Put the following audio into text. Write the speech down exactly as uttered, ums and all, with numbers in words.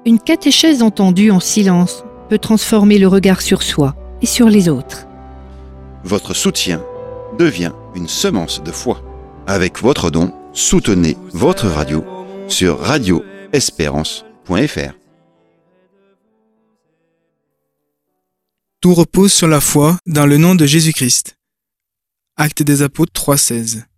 Une catéchèse entendue en silence peut transformer le regard sur soi et sur les autres. Votre soutien devient une semence de foi. Avec votre don, soutenez votre radio sur radio espérance point f r. Tout repose sur la foi dans le nom de Jésus-Christ. Actes des Apôtres trois seize.